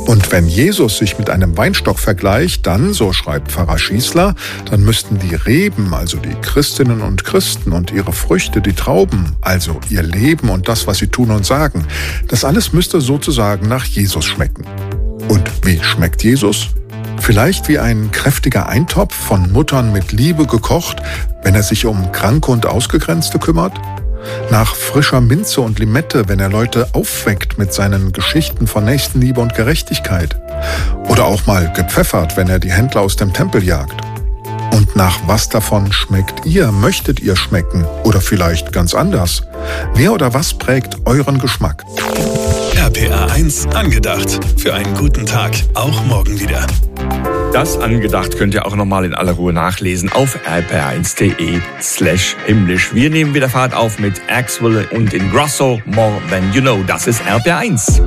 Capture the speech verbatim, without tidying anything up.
Und wenn Jesus sich mit einem Weinstock vergleicht, dann, so schreibt Pfarrer Schießler, dann müssten die Reben, also die Christinnen und Christen und ihre Früchte, die Trauben, also ihr Leben und das, was sie tun und sagen, das alles müsste sozusagen nach Jesus schmecken. Und wie schmeckt Jesus? Vielleicht wie ein kräftiger Eintopf, von Muttern mit Liebe gekocht, wenn er sich um Kranke und Ausgegrenzte kümmert? Nach frischer Minze und Limette, wenn er Leute aufweckt mit seinen Geschichten von Nächstenliebe und Gerechtigkeit? Oder auch mal gepfeffert, wenn er die Händler aus dem Tempel jagt? Und nach was davon schmeckt ihr, möchtet ihr schmecken? Oder vielleicht ganz anders? Wer oder was prägt euren Geschmack? R P R eins angedacht. Für einen guten Tag, auch morgen wieder. Das Angedacht könnt ihr auch nochmal in aller Ruhe nachlesen auf r p r eins punkt d e slash himmlisch. Wir nehmen wieder Fahrt auf mit Axwell und Ingrosso, More Than You Know. Das ist R P R eins.